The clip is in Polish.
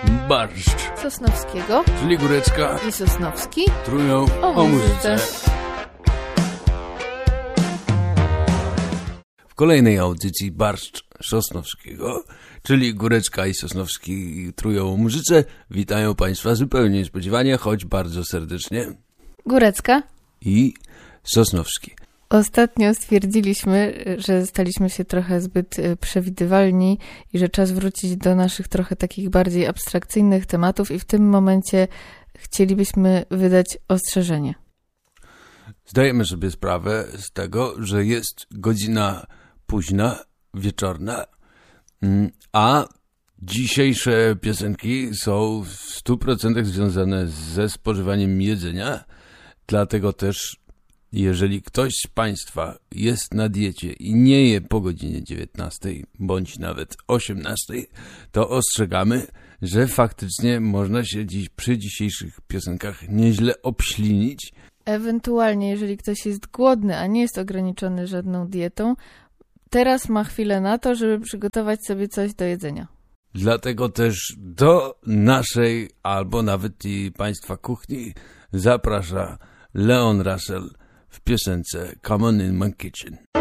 Barszcz Sosnowskiego, czyli Góreczka i Sosnowski trują o muzyce. W kolejnej audycji Barszcz Sosnowskiego, czyli Góreczka i Sosnowski trują o muzyce, witają Państwa zupełnie niespodziewanie, choć bardzo serdecznie. Górecka I Sosnowski. Ostatnio stwierdziliśmy, że staliśmy się trochę zbyt przewidywalni i że czas wrócić do naszych trochę takich bardziej abstrakcyjnych tematów i w tym momencie chcielibyśmy wydać ostrzeżenie. Zdajemy sobie sprawę z tego, że jest godzina późna, wieczorna, a dzisiejsze piosenki są w 100% związane ze spożywaniem jedzenia, dlatego też jeżeli ktoś z Państwa jest na diecie i nie je po godzinie 19 bądź nawet 18, to ostrzegamy, że faktycznie można się przy dzisiejszych piosenkach nieźle obślinić. Ewentualnie, jeżeli ktoś jest głodny, a nie jest ograniczony żadną dietą, teraz ma chwilę na to, żeby przygotować sobie coś do jedzenia. Dlatego też do naszej albo nawet i Państwa kuchni zaprasza Leon Russell w piosence Come On In My Kitchen.